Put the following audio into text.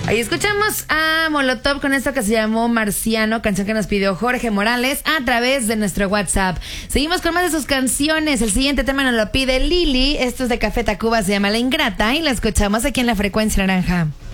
Ahí escuchamos a Molotov con esto que se llamó Marciano, canción que nos pidió Jorge Morales a través de nuestro WhatsApp. Seguimos con más de sus canciones. El siguiente tema nos lo pide Lili. Esto es de Café Tacuba, se llama La Ingrata y la escuchamos aquí en La Frecuencia Naranja.